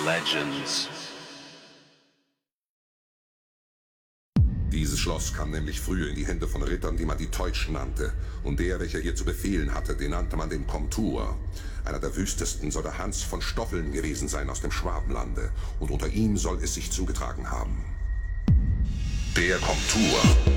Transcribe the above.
legends. Dieses Schloss kam nämlich früher in die Hände von Rittern, die man die Teutschen nannte. Und der, welcher hier zu befehlen hatte, den nannte man den Komtur. Einer der wüstesten soll der Hans von Stoffeln gewesen sein aus dem Schwabenlande. Und unter ihm soll es sich zugetragen haben. Der Komtur